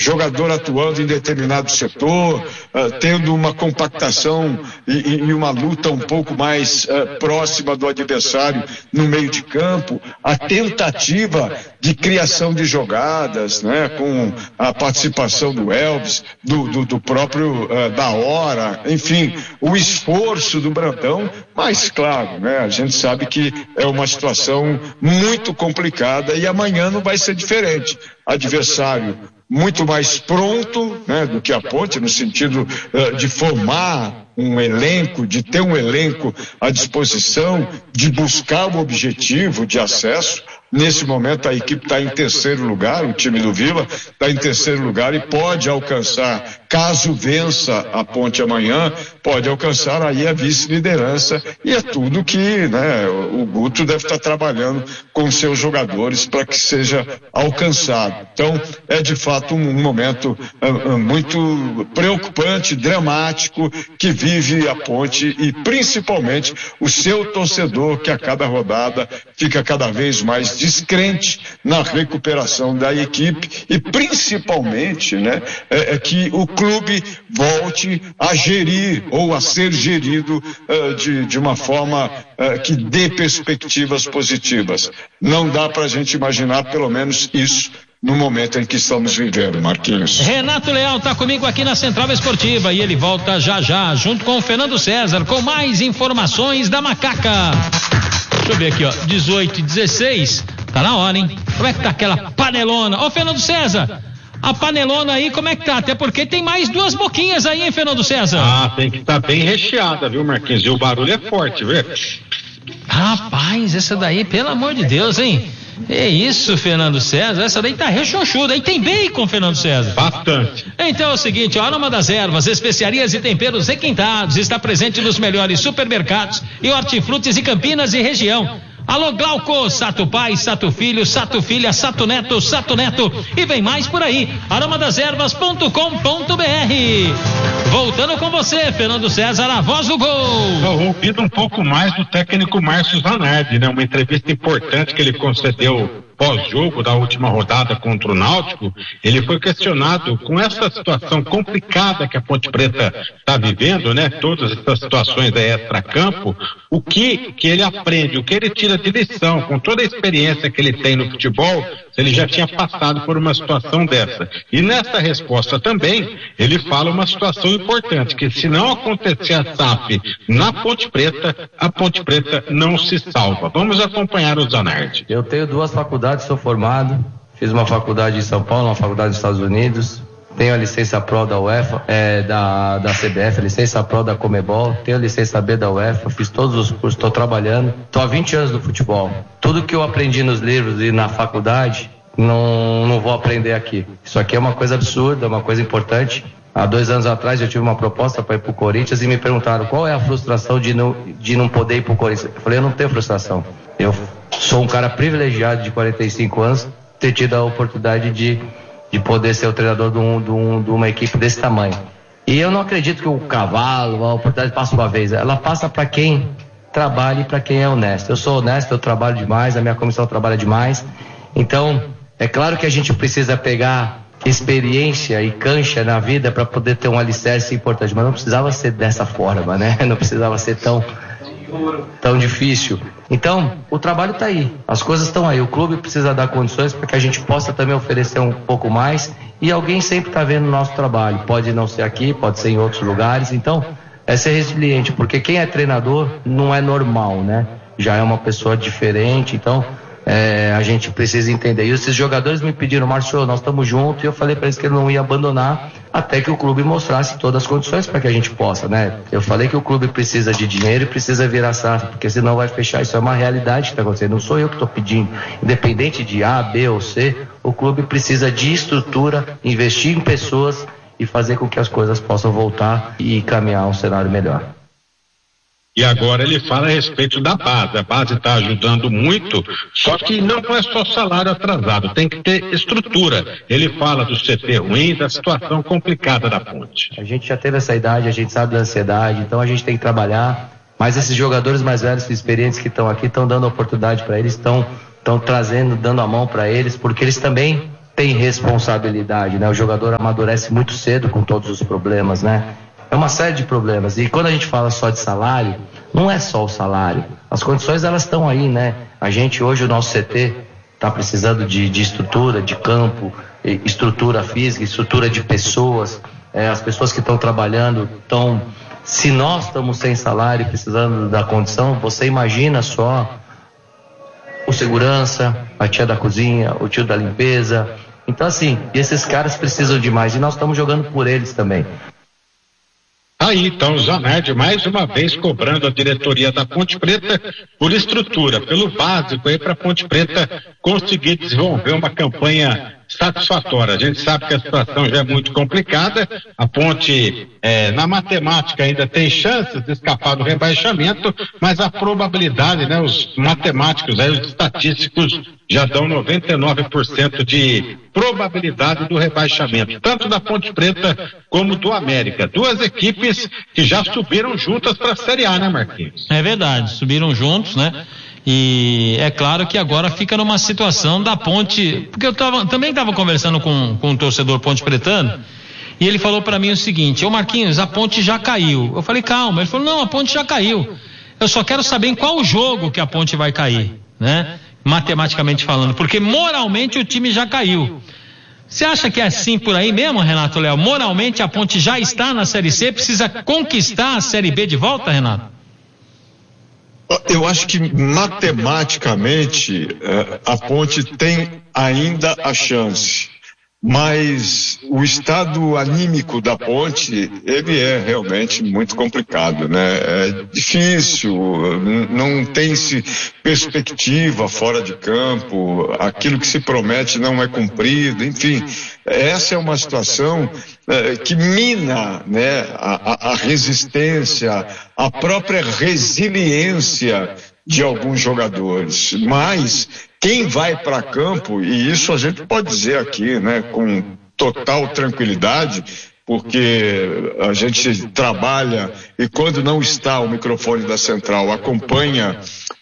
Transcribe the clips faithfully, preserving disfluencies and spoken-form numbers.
jogador atuando em determinado setor, uh, tendo uma compactação e, e uma luta um pouco mais uh, próxima do adversário no meio de campo, a tentativa de criação de jogadas, né, com a participação do Elvis, do, do, do próprio uh, da hora, enfim, o esforço do Brandão, mas claro, né, a gente sabe que é uma situação muito complicada e amanhã não vai ser diferente. Adversário muito mais pronto, né, do que a Ponte, no sentido uh, de formar um elenco, de ter um elenco à disposição, de buscar o objetivo de acesso. Nesse momento a equipe está em terceiro lugar, o time do Vila está em terceiro lugar e pode alcançar, caso vença a Ponte amanhã, pode alcançar aí a vice-liderança, e é tudo que, né, o Guto deve estar trabalhando com seus jogadores para que seja alcançado. Então é de fato um, um momento uh, uh, muito preocupante, dramático, que vive a Ponte e principalmente o seu torcedor, que a cada rodada fica cada vez mais descrente na recuperação da equipe e principalmente, né, é, é que o clube volte a gerir ou a ser gerido uh, de, de uma forma uh, que dê perspectivas positivas. Não dá para a gente imaginar pelo menos isso no momento em que estamos vivendo, Marquinhos. Renato Leal está comigo aqui na Central Esportiva e ele volta já já, junto com o Fernando César, com mais informações da Macaca. Deixa eu ver aqui, ó, dezoito e dezesseis, tá na hora, hein? Como é que tá aquela panelona? Ô, Fernando César, a panelona aí, como é que tá? Até porque tem mais duas boquinhas aí, hein, Fernando César? Ah, tem que estar tá bem recheada, viu, Marquinhos? E o barulho é forte, viu? Rapaz, essa daí, pelo amor de Deus, hein? É isso, Fernando César, essa daí tá rechonchuda. Aí tem bacon, Fernando César? Bastante. Então é o seguinte, a Aroma das Ervas, especiarias e temperos requintados, está presente nos melhores supermercados e hortifrutis de Campinas e região. Alô, Glauco, Sato Pai, Sato Filho, Sato Filha, Sato Neto, Sato Neto e vem mais por aí, aroma das ervas ponto com ponto b r. Voltando com você, Fernando César, a voz do gol. Ouvindo um pouco mais do técnico Márcio Zanardi, né? Uma entrevista importante que ele concedeu pós-jogo da última rodada contra o Náutico. Ele foi questionado com essa situação complicada que a Ponte Preta está vivendo, né? Todas essas situações aí extra-campo, o que que ele aprende, o que ele tira de lição, com toda a experiência que ele tem no futebol, se ele já tinha passado por uma situação dessa. E nessa resposta também, ele fala uma situação importante, que se não acontecer a S A F na Ponte Preta, a Ponte Preta não se salva. Vamos acompanhar o Zanardi. Eu tenho duas faculdades, sou formado, fiz uma faculdade em São Paulo, uma faculdade nos Estados Unidos, tenho a licença Pro da UEFA, é, da, da C B F, a licença Pro da Comebol, tenho a licença B da UEFA, fiz todos os cursos, estou trabalhando, estou há vinte anos no futebol. Tudo que eu aprendi nos livros e na faculdade, não, não vou aprender aqui. Isso aqui é uma coisa absurda, uma coisa importante. Há dois anos atrás eu tive uma proposta para ir para o Corinthians e me perguntaram qual é a frustração de não, de não poder ir para o Corinthians. Eu falei, eu não tenho frustração. Eu sou um cara privilegiado de quarenta e cinco anos, ter tido a oportunidade de, de poder ser o treinador de, um, de, um, de uma equipe desse tamanho. E eu não acredito que o cavalo, a oportunidade passa uma vez. Ela passa para quem trabalha e para quem é honesto. Eu sou honesto, eu trabalho demais, a minha comissão trabalha demais. Então, é claro que a gente precisa pegar experiência e cancha na vida para poder ter um alicerce importante, mas não precisava ser dessa forma, né? Não precisava ser tão, tão difícil. Então, o trabalho está aí, as coisas estão aí, o clube precisa dar condições para que a gente possa também oferecer um pouco mais e alguém sempre está vendo o nosso trabalho, pode não ser aqui, pode ser em outros lugares, então é ser resiliente, porque quem é treinador não é normal, né? Já é uma pessoa diferente, então É, a gente precisa entender. E esses jogadores me pediram, Márcio, nós estamos juntos, e eu falei para eles que eu não ia abandonar até que o clube mostrasse todas as condições para que a gente possa, né? Eu falei que o clube precisa de dinheiro e precisa virar S A F, porque senão vai fechar. Isso é uma realidade que está acontecendo, não sou eu que estou pedindo. Independente de A, B ou C, o clube precisa de estrutura, investir em pessoas e fazer com que as coisas possam voltar e caminhar um cenário melhor. E agora ele fala a respeito da base. A base está ajudando muito, só que não é só salário atrasado, tem que ter estrutura. Ele fala do C T ruim, da situação complicada da Ponte. A gente já teve essa idade, a gente sabe da ansiedade, então a gente tem que trabalhar. Mas esses jogadores mais velhos e experientes que estão aqui estão dando oportunidade para eles, estão estão trazendo, dando a mão para eles, porque eles também tem responsabilidade, né? O jogador amadurece muito cedo com todos os problemas, né? É uma série de problemas. E quando a gente fala só de salário, não é só o salário. As condições, elas estão aí, né? A gente hoje, o nosso C T está precisando de, de estrutura, de campo, estrutura física, estrutura de pessoas. É, as pessoas que estão trabalhando estão... Se nós estamos sem salário, precisando da condição, você imagina só o segurança, a tia da cozinha, o tio da limpeza. Então, assim, esses caras precisam de mais. E nós estamos jogando por eles também. Aí, então, o Zanetti, mais uma vez, cobrando a diretoria da Ponte Preta por estrutura, pelo básico aí para a Ponte Preta conseguir desenvolver uma campanha satisfatória. A gente sabe que a situação já é muito complicada, a Ponte, é, na matemática, ainda tem chances de escapar do rebaixamento, mas a probabilidade, né, os matemáticos, aí, os estatísticos já dão noventa e nove por cento de probabilidade do rebaixamento, tanto da Ponte Preta como do América. Duas equipes que já subiram juntas para a Série A, né, Marquinhos? É verdade, subiram juntos, né? E é claro que agora fica numa situação da Ponte, porque eu tava, também estava conversando com, com um torcedor ponte pretano, e ele falou para mim o seguinte: ô Marquinhos, a Ponte já caiu. Eu falei, calma. Ele falou, não, a Ponte já caiu. Eu só quero saber em qual jogo que a Ponte vai cair, né? Matematicamente falando, porque moralmente o time já caiu. Você acha que é assim por aí mesmo, Renato Léo? Moralmente a Ponte já está na Série C, precisa conquistar a Série B de volta, Renato? Eu acho que matematicamente a Ponte tem ainda a chance, mas o estado anímico da Ponte, ele é realmente muito complicado, né? É difícil, não tem-se perspectiva fora de campo, aquilo que se promete não é cumprido, enfim, essa é uma situação é, que mina, né, a, a resistência, a própria resiliência de alguns jogadores, mas quem vai para campo, e isso a gente pode dizer aqui, né, com total tranquilidade, porque a gente trabalha e quando não está o microfone da central, acompanha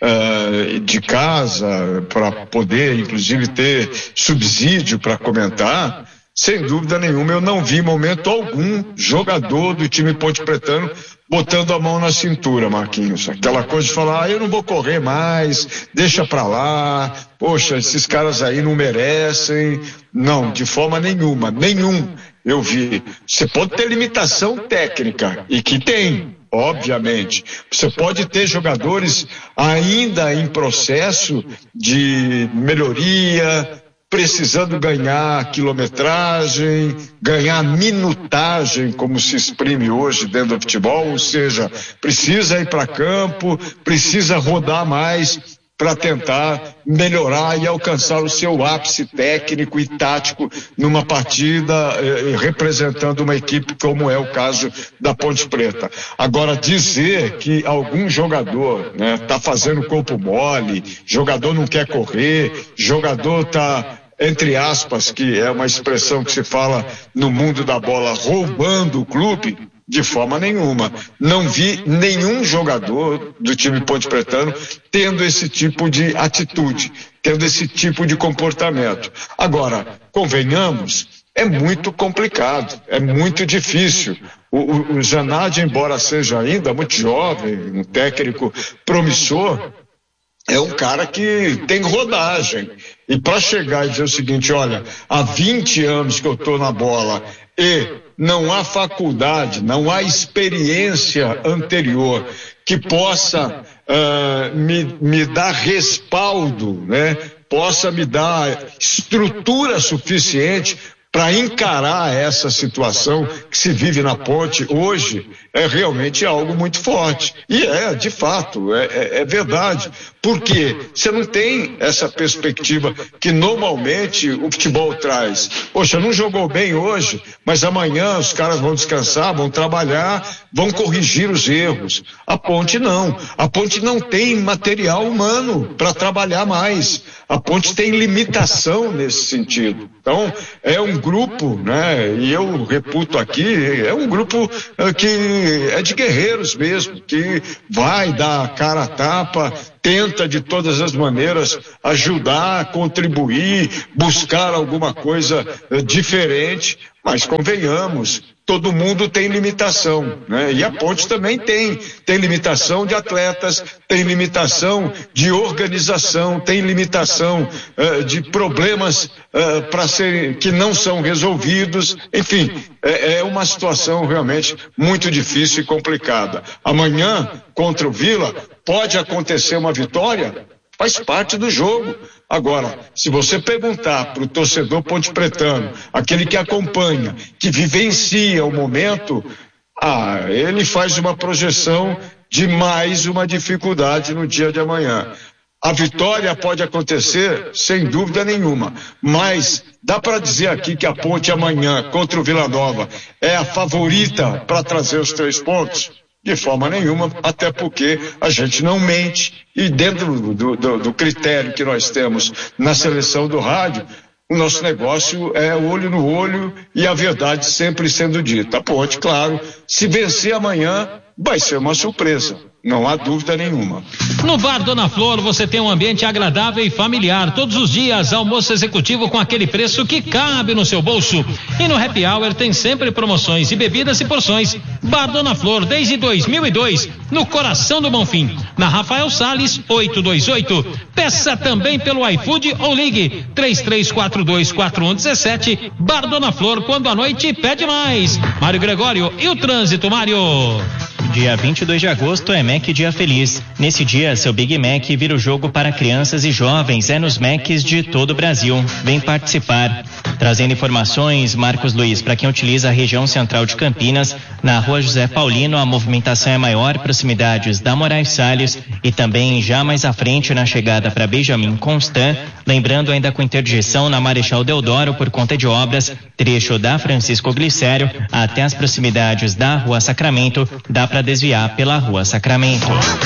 uh, de casa para poder, inclusive, ter subsídio para comentar. Sem dúvida nenhuma, eu não vi momento algum jogador do time ponte pretano botando a mão na cintura, Marquinhos. Aquela coisa de falar, ah, eu não vou correr mais, deixa pra lá, poxa, esses caras aí não merecem. Não, de forma nenhuma, nenhum eu vi. Você pode ter limitação técnica, e que tem, obviamente. Você pode ter jogadores ainda em processo de melhoria, precisando ganhar quilometragem, ganhar minutagem, como se exprime hoje dentro do futebol, ou seja, precisa ir para campo, precisa rodar mais para tentar melhorar e alcançar o seu ápice técnico e tático numa partida eh, representando uma equipe como é o caso da Ponte Preta. Agora, dizer que algum jogador, né, tá fazendo corpo mole, jogador não quer correr, jogador tá, entre aspas, que é uma expressão que se fala no mundo da bola, roubando o clube, de forma nenhuma. Não vi nenhum jogador do time ponte pretano tendo esse tipo de atitude, tendo esse tipo de comportamento. Agora, convenhamos, é muito complicado, é muito difícil. O, o, o Zanardi, embora seja ainda muito jovem, um técnico promissor, é um cara que tem rodagem. E para chegar e dizer o seguinte, olha, há vinte anos que eu estou na bola e não há faculdade, não há experiência anterior que possa uh, me, me dar respaldo, né? Possa me dar estrutura suficiente para encarar essa situação que se vive na Ponte hoje, é realmente algo muito forte. E é, de fato, é, é, é verdade. Porque você não tem essa perspectiva que normalmente o futebol traz. Poxa, não jogou bem hoje, mas amanhã os caras vão descansar, vão trabalhar, vão corrigir os erros. A Ponte não. A Ponte não tem material humano para trabalhar mais. A Ponte tem limitação nesse sentido. Então, é um grupo, né, e eu reputo aqui, é um grupo uh, que é de guerreiros mesmo, que vai dar cara a tapa, tenta de todas as maneiras ajudar, contribuir, buscar alguma coisa uh, diferente, mas convenhamos, todo mundo tem limitação, né? E a Ponte também tem, tem limitação de atletas, tem limitação de organização, tem limitação uh, de problemas uh, para serem que não são resolvidos, enfim, é, é uma situação realmente muito difícil e complicada. Amanhã, contra o Vila, pode acontecer uma vitória, faz parte do jogo. Agora, se você perguntar para o torcedor pontepretano, aquele que acompanha, que vivencia o momento, ah, ele faz uma projeção de mais uma dificuldade no dia de amanhã. A vitória pode acontecer, sem dúvida nenhuma, mas dá para dizer aqui que a Ponte amanhã contra o Vila Nova é a favorita para trazer os três pontos? De forma nenhuma, até porque a gente não mente e dentro do, do, do critério que nós temos na seleção do rádio, o nosso negócio é olho no olho e a verdade sempre sendo dita. A Ponte, claro, se vencer amanhã, vai ser uma surpresa. Não há dúvida nenhuma. No Bar Dona Flor você tem um ambiente agradável e familiar. Todos os dias, almoço executivo com aquele preço que cabe no seu bolso. E no Happy Hour tem sempre promoções de bebidas e porções. Bar Dona Flor, desde dois mil e dois, no coração do Bonfim. Na Rafael Salles, oitocentos e vinte e oito. Peça também pelo iFood ou ligue três três quatro dois quatro um um sete. Bar Dona Flor, quando a noite pede mais. Mário Gregório e o trânsito, Mário. Dia vinte e dois de agosto é Mac Dia Feliz. Nesse dia, seu Big Mac vira o jogo para crianças e jovens. É nos Macs de todo o Brasil. Vem participar. Trazendo informações, Marcos Luiz, para quem utiliza a região central de Campinas, na rua José Paulino, a movimentação é maior, proximidades da Moraes Salles e também já mais à frente na chegada para Benjamin Constant. Lembrando ainda com interdição na Marechal Deodoro por conta de obras, trecho da Francisco Glicério até as proximidades da Rua Sacramento, dá para desviar pela Rua Sacramento.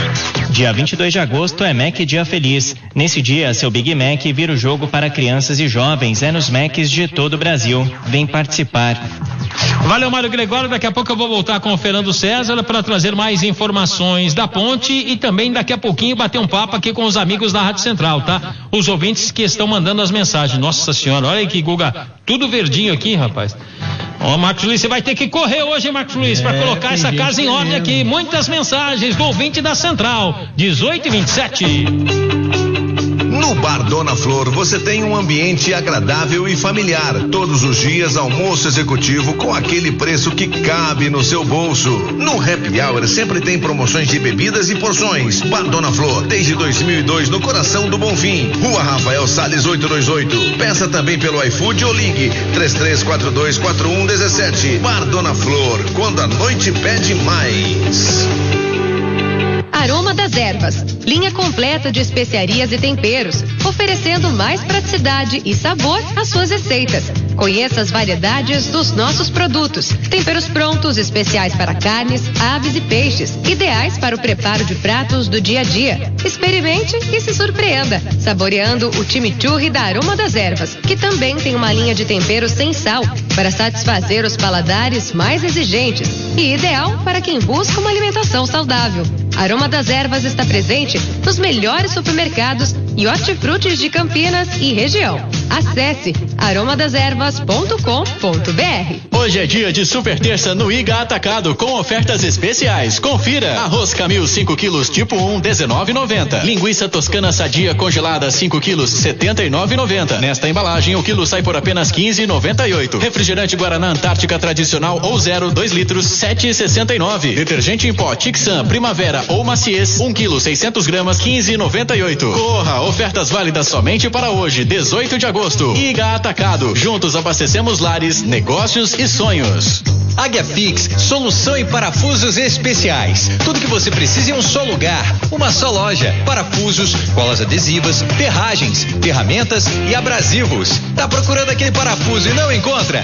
Dia vinte e dois de agosto é Mac Dia Feliz. Nesse dia, seu Big Mac vira o jogo para crianças e jovens. É nos Macs de todo o Brasil. Vem participar. Valeu, Mário Gregório. Daqui a pouco eu vou voltar com o Fernando César para trazer mais informações da Ponte e também daqui a pouquinho bater um papo aqui com os amigos da Rádio Central, tá? Os ouvintes que estão mandando as mensagens. Nossa senhora, olha aí que Guga, tudo verdinho aqui, rapaz. Ó, Marcos Luiz, você vai ter que correr hoje, hein, Marcos Luiz, é, para colocar essa casa em ordem aqui. Muitas mensagens do ouvinte da Central. dezoito e vinte e sete. No Bar Dona Flor você tem um ambiente agradável e familiar. Todos os dias almoço executivo com aquele preço que cabe no seu bolso. No Happy Hour sempre tem promoções de bebidas e porções. Bar Dona Flor, desde dois mil e dois, no coração do Bonfim. Rua Rafael Salles oitocentos e vinte e oito. Peça também pelo iFood ou ligue três três quatro dois quatro um um sete. Bar Dona Flor, quando a noite pede mais. Aroma das Ervas, linha completa de especiarias e temperos, oferecendo mais praticidade e sabor às suas receitas. Conheça as variedades dos nossos produtos. Temperos prontos, especiais para carnes, aves e peixes, ideais para o preparo de pratos do dia a dia. Experimente e se surpreenda, saboreando o chimichurri da Aroma das Ervas, que também tem uma linha de temperos sem sal, para satisfazer os paladares mais exigentes e ideal para quem busca uma alimentação saudável. Aroma das Ervas está presente nos melhores supermercados e hortifrutis de Campinas e região. Acesse aroma das ervas ponto com ponto br. Hoje é dia de super terça no Iga Atacado com ofertas especiais. Confira: arroz Camil cinco quilos tipo um, dezenove e noventa. Linguiça toscana sadia congelada cinco quilos, setenta e nove e noventa. Nesta embalagem o quilo sai por apenas quinze e noventa e oito. Refrigerante Guaraná Antártica tradicional ou zero, dois litros, sete e sessenta e nove. Detergente em pó Tixan Primavera ou Maciez, um quilo, seiscentos gramas, quinze e noventa e oito. Corra, ofertas válidas somente para hoje, dezoito de agosto. Iga Atacado, juntos abastecemos lares, negócios e sonhos. Águia Fix, solução em parafusos especiais. Tudo que você precisa em um só lugar, uma só loja. Parafusos, colas adesivas, ferragens, ferramentas e abrasivos. Tá procurando aquele parafuso e não encontra?